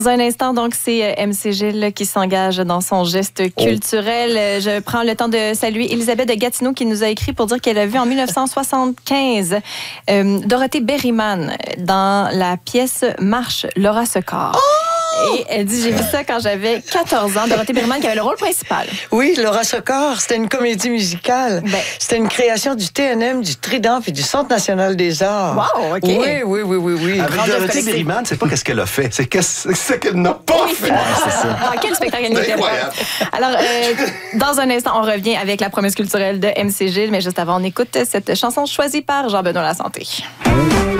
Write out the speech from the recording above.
Dans un instant, donc, c'est MC Gilles qui s'engage dans son geste culturel. Je prends le temps de saluer Elisabeth de Gatineau qui nous a écrit pour dire qu'elle a vu en 1975 Dorothée Berryman dans la pièce Marche, Laura Secor. Et elle dit, j'ai vu ça quand j'avais 14 ans. Dorothée Berryman qui avait le rôle principal. Oui, Laura Secor, c'était une comédie musicale. C'était une création du TNM, du Trident et du Centre national des arts. Wow, OK. Oui. Avec Dorothée Berryman, c'est pas qu'est-ce qu'elle a fait, c'est ce qu'elle n'a pas fait. C'est ça. Ah, quel spectacle elle n'était pas. Alors, dans un instant, on revient avec la promesse culturelle de MC Gilles, mais juste avant, on écoute cette chanson choisie par Jean-Benoît Lasanté.